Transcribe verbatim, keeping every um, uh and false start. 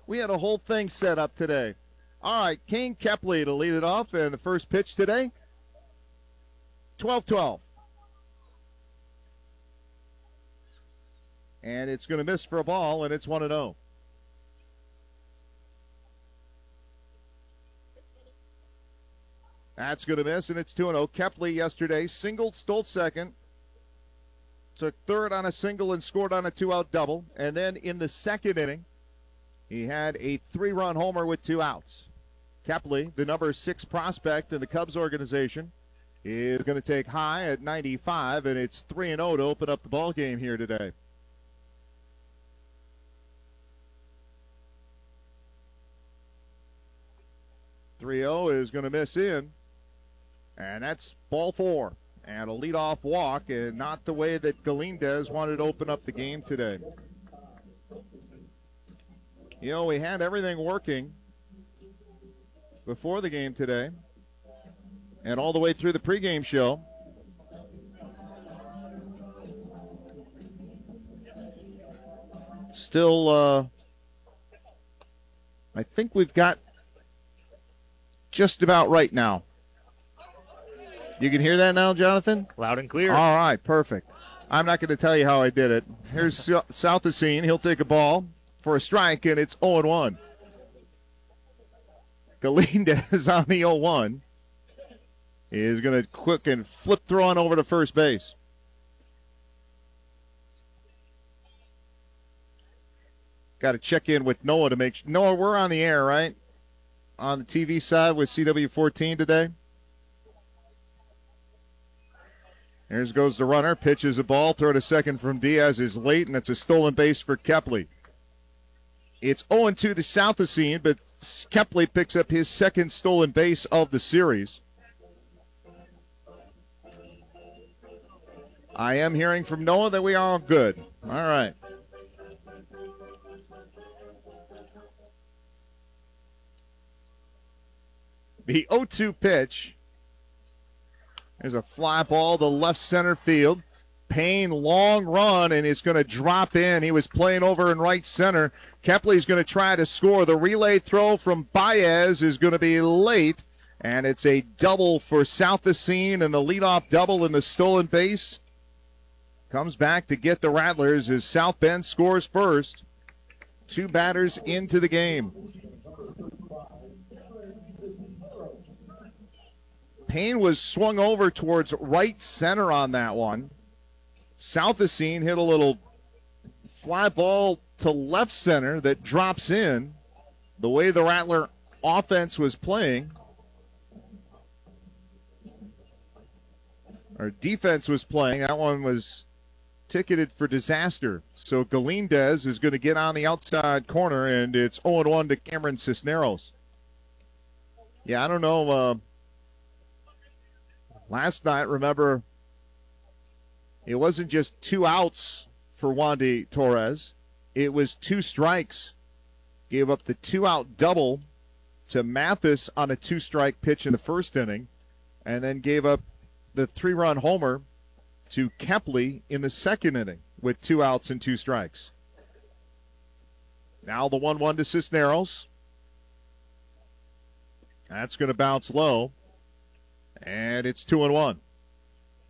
We had a whole thing set up today. All right, Kane Kepley to lead it off, and the first pitch today, twelve twelve. And it's going to miss for a ball, and it's one and oh. That's going to miss, and it's two and oh. Kepley yesterday singled, stole second, took third on a single and scored on a two-out double. And then in the second inning, he had a three-run homer with two outs. Kepley, the number six prospect in the Cubs organization, is going to take high at ninety-five, and it's three and oh to open up the ball game here today. three oh is going to miss in, and that's ball four. And a leadoff walk, and not the way that Galindez wanted to open up the game today. You know, we had everything working before the game today and all the way through the pregame show. Still, uh, I think we've got just about right now. You can hear that now, Jonathan? Loud and clear. All right, perfect. I'm not going to tell you how I did it. Here's Southacene. He'll take a ball for a strike, and it's oh and one. Galindez on the oh one is going to quick and flip throw on over to first base. Got to check in with Noah to make sure. Noah, we're on the air, right? On the T V side with C W fourteen today. Here goes the runner, pitches a ball, throw to second from Diaz is late, and it's a stolen base for Kepley. It's oh and two to Southacene, but Kepley picks up his second stolen base of the series. I am hearing from Noah that we are all good. All right. The oh two pitch. There's a fly ball to left center field. Payne, long run, and it's going to drop in. He was playing over in right center. Kepley's going to try to score. The relay throw from Baez is going to be late, and it's a double for Southacene, and the leadoff double in the stolen base comes back to get the Rattlers as South Bend scores first. Two batters into the game. Payne was swung over towards right center on that one. Southacene hit a little fly ball to left center that drops in. The way the Rattler offense was playing, or defense was playing, that one was ticketed for disaster. So Galindez is going to get on the outside corner, and it's oh and one to Cameron Cisneros. Yeah, I don't know. Uh, last night, remember, it wasn't just two outs for Wandy Torres. It was two strikes. Gave up the two-out double to Mathis on a two-strike pitch in the first inning, and then gave up the three-run homer to Kepley in the second inning with two outs and two strikes. Now the one one to Cisneros. That's going to bounce low, and it's two and one.